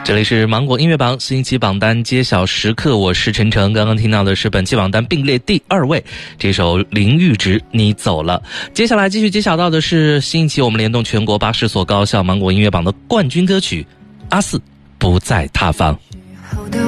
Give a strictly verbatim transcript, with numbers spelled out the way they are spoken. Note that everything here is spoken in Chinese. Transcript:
这里是芒果音乐榜新一期榜单揭晓时刻，我是陈诚。刚刚听到的是本期榜单并列第二位，这首林钰植你走了。接下来继续揭晓到的是新一期我们联动全国八十所高校芒果音乐榜的冠军歌曲阿四不在他方。 后的